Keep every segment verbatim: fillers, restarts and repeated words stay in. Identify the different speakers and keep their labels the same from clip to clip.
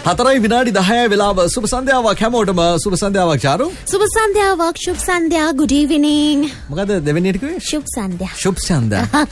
Speaker 1: හතරයි විනාඩි දහයයි වෙලාව. සුබ සන්ධ්‍යාවක් හැමෝටම. සුබ සන්ධ්‍යාවක් චාරු.
Speaker 2: සුබ සන්ධ්‍යාවක්. සුබ සන්ධ්‍යා. good evening.
Speaker 1: මොකද දෙවෙනියට කිව්වේ?
Speaker 2: සුබ සන්ධ්‍යා.
Speaker 1: සුබ සන්ධ්‍යා.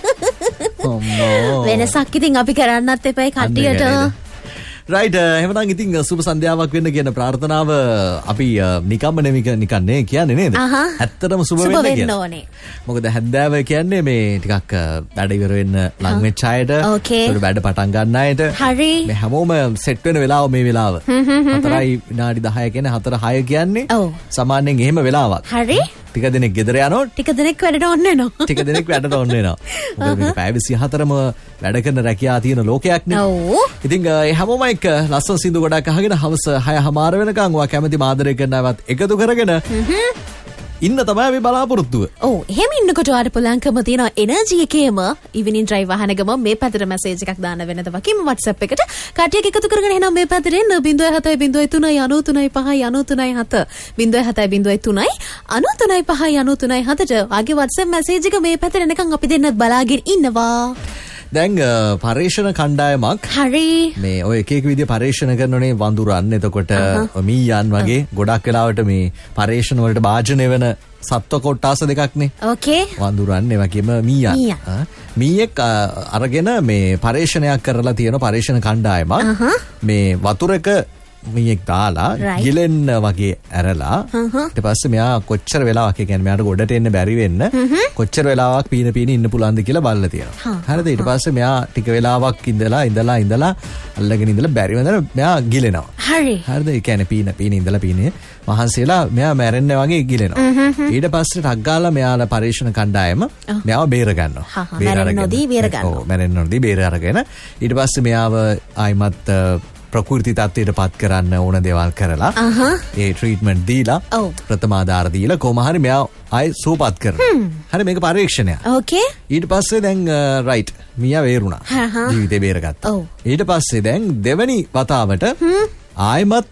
Speaker 1: ඔම්මෝ.
Speaker 2: වෙනසක් ඉතින් අපි කරන්නත් එපයි කට්ටියට.
Speaker 1: රයිට් එහෙනම් ඉතින් සුබ සන්ධ්‍යාවක් වෙන්න කියන ප්‍රාර්ථනාව අපි නිකම්ම නෙමෙයි නිකන් නේ කියන්නේ නේද? ඇත්තටම සුබ වෙන්න කියන.
Speaker 2: ඕනේ.
Speaker 1: මොකද හැන්දෑව කියන්නේ මේ ටිකක් වැඩ ඉවර වෙන්න ලඟ වෙච්ච අයට, ඒක වැඩ පටන් ගන්න අයට.
Speaker 2: හරි.
Speaker 1: මේ හැමෝම සෙට් වෙන වෙලාව මේ වෙලාව. හතරයි විනාඩි දහය කියන්නේ හතර හය කියන්නේ. සාමාන්‍යයෙන් එහෙම වෙලාවක්.
Speaker 2: හරි.
Speaker 1: ටික දෙනෙක් ගෙදර යනවා.
Speaker 2: ටික දෙනෙක් වැඩට ඕන්න වෙනවා.
Speaker 1: ටික දෙනෙක් වැඩට ඕන්න වෙනවා. මොකද මේ පැය විසිහතරම වැඩ කරන රැකියාව තියෙන ලෝකයක් නේ.
Speaker 2: ඔව්.
Speaker 1: ඉතින් ඒ හැමෝම එක්ක ලස්සන සින්දු ගොඩක් අහගෙන හවස හය හමාර වෙනකන් ඔයා කැමති ආදරය කරනවත් එකතු කරගෙන ඉන්න තමයි අපි බලාපොරොත්තුව.
Speaker 2: ඔව් එහෙම ඉන්නකොට ඔයාලට පුළුවන්කම තියෙන එනර්ජි එකේම ඉවිනින් ඩ්‍රයිව් වාහන ගම මේ පැත්තට මැසේජ් එකක් දාන්න වෙනද වකින් WhatsApp එකට කට්ටියක් එකතු කරගෙන එහෙනම් මේ පැත්තට එන්න zero seven zero three nine three five nine three seven zero seven zero three nine three five nine three seven ට ආගේ WhatsApp මැසේජ් එක මේ පැත්තට එනකන් අපි දෙන්නත් බලාගෙන ඉන්නවා.
Speaker 1: දැන් පර්යේෂණ කණ්ඩායමක්
Speaker 2: හරි
Speaker 1: මේ ඔය එක එක විදිය පර්යේෂණ කරනනේ වඳුරන් එතකොට මීයන් වගේ ගොඩක් වෙලාවට මේ පර්යේෂණ වලට භාජනය වෙන සත්ව කොට්ටාස දෙකක් නේ.
Speaker 2: ඕකේ.
Speaker 1: වඳුරන් ඒ වගේම මීයන්. මීයෙක් අරගෙන මේ පර්යේෂණයක් කරලා තියෙන පර්යේෂණ කණ්ඩායමක් මේ වතුරක මීයෙක් දාලා ගිලෙන්න වගේ ඇරලා ඊට පස්සේ මෙයා කොච්චර වෙලාවක් ඒ කියන්නේ මෙයාට ගොඩට එන්න බැරි වෙන්න කොච්චර වෙලාවක් පීන පීන ඉන්න පුළුවන්ද කියලා බලලා තියෙනවා. හරිද? ඊට පස්සේ මෙයා ටික වෙලාවක් ඉඳලා ඉඳලා ඉඳලා අල්ලගෙන ඉඳලා බැරි වෙනදර මෙයා ගිලෙනවා.
Speaker 2: හරි.
Speaker 1: හරිද? ඒ කියන්නේ පීන පීන ඉඳලා පීනේ මහන්සියලා මෙයා මැරෙන්න වගේ ගිලෙනවා. ඊට පස්සේ ටක් ගාලා මෙයාලා පරීක්ෂණ කණ්ඩායම මෙයාව බේර ගන්නවා.
Speaker 2: බේර අරගෙන නොදී බේර ගන්නවා. ඔව්
Speaker 1: මැරෙන්න නොදී බේර අරගෙන ඊට පස්සේ මෙයාව ආයිමත් ප්‍රකෘති තත්ත්වයට පත් කරන්න ඕන දේවල් කරලා ඒ ට්‍රීට්මන්ට් දීලා ප්‍රථම ආධාර දීලා කොහොම හරි මෙයා ආයි සුවපත් කරනවා. හරි මේක පරීක්ෂණයක්.
Speaker 2: ඕකේ.
Speaker 1: ඊට පස්සේ දැන් රයිට් මියා වේරුණා. ජීවිතේ බේරගත්තා.
Speaker 2: ඊට
Speaker 1: පස්සේ දැන් දෙවනි වතාවට ආයිමත්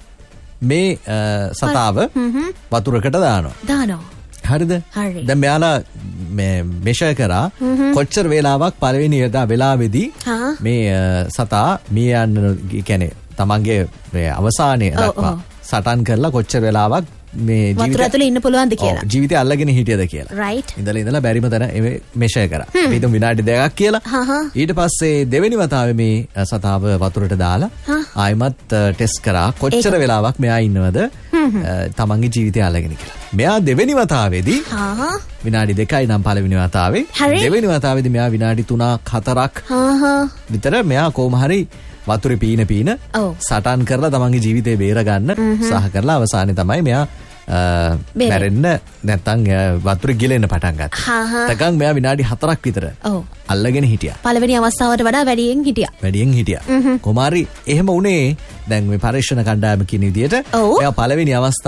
Speaker 1: මේ සතාව වතුරකට දානවා.
Speaker 2: දානවා.
Speaker 1: හරිද? දැන් මෙයාලා මේ මෙෂර් කරා කොච්චර වේලාවක් පළවෙනි වෙලාවේදී මේ සතා මිය යන්න කියන්නේ තමන්ගේ අවසානයේ දක්වා සටන් කරලා කොච්චර වෙලාවක් මේ
Speaker 2: වතුර ඇතුලේ ඉන්න පුළුවන්ද කියලා.
Speaker 1: ඔව් ජීවිතය අල්ලගෙන හිටියද කියලා.
Speaker 2: රයිට්.
Speaker 1: ඉඳලා ඉඳලා බැරිම තැන මෙෂර් කරා. අපි හිතමු විනාඩි දෙකක් කියලා. ඊට පස්සේ දෙවෙනි වතාවේ මේ සතාව වතුරට දාලා ආයිමත් ටෙස්ට් කරා කොච්චර වෙලාවක් මෙයා ඉන්නවද තමන්ගේ ජීවිතය අල්ලගෙන කියලා. මෙයා දෙවෙනි වතාවේදී විනාඩි දෙකයි නම් පළවෙනි වතාවේ දෙවෙනි වතාවේදී මෙයා විනාඩි තුනක් හතරක් විතර මෙයා කොහොම හරි වතුරේ පීන පීන සටන් කරලා තමන්ගේ ජීවිතේ බේර ගන්න උත්සාහ කරලා අවසානයේ තමයි මෙයා මැරෙන්න නැත්තම් වතුරේ ගිලෙන්න පටන් ගත්තා. තකන් මෙයා විනාඩි හතරක් විතර අල්ලගෙන හිටියා.
Speaker 2: පළවෙනි අවස්ථාවට වඩා වැඩියෙන් හිටියා.
Speaker 1: වැඩියෙන් හිටියා. කොමාරි එහෙම උනේ දැන් මේ පරීක්ෂණ කණ්ඩායම කියන විදිහට එයා පළවෙනි අවස්ථාව